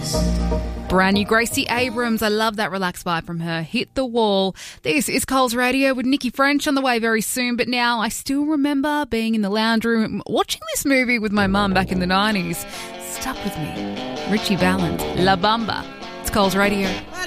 Brand new Gracie Abrams. I love that relaxed vibe from her. Hit the Wall. This is Coles Radio with Nikki French on the way very soon. But now I still remember being in the lounge room watching this movie with my mum back in the 90s. Stuck with me. Richie Valens, La Bamba. It's Coles Radio.